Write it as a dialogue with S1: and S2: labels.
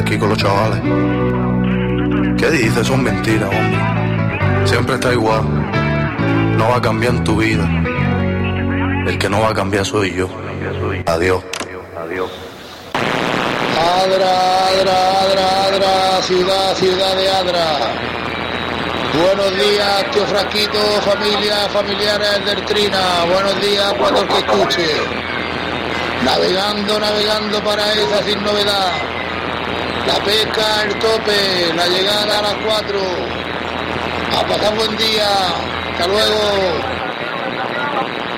S1: aquí con los chavales. ¿Qué dices? Son mentiras, hombre. Siempre está igual. No va a cambiar en tu vida. El que no va a cambiar soy yo. Adiós.
S2: Adra, Adra, Adra, Adra, ciudad de Adra. Buenos días, tío Frasquito, familiares del Trina. Buenos días, cuando el que escuche. Navegando para esa sin novedad. La pesca, el tope, la llegada a las 4. A pasar buen día. Hasta luego.